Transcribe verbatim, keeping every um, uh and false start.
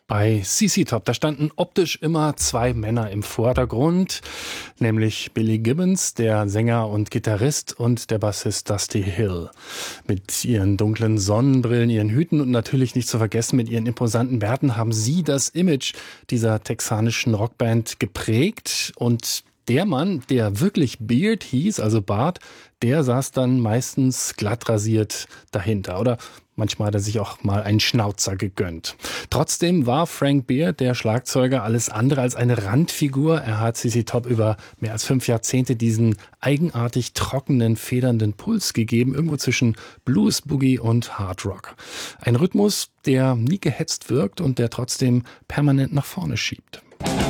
Bei C C Top, da standen optisch immer zwei Männer im Vordergrund, nämlich Billy Gibbons, der Sänger und Gitarrist, und der Bassist Dusty Hill. Mit ihren dunklen Sonnenbrillen, ihren Hüten und natürlich nicht zu vergessen mit ihren imposanten Bärten haben sie das Image dieser texanischen Rockband geprägt. Und der Mann, der wirklich Beard hieß, also Bart, der saß dann meistens glatt rasiert dahinter. Oder manchmal hat er sich auch mal einen Schnauzer gegönnt. Trotzdem war Frank Beard, der Schlagzeuger, alles andere als eine Randfigur. Er hat C C Top über mehr als fünf Jahrzehnte diesen eigenartig trockenen, federnden Puls gegeben, irgendwo zwischen Blues, Boogie und Hard Rock. Ein Rhythmus, der nie gehetzt wirkt und der trotzdem permanent nach vorne schiebt.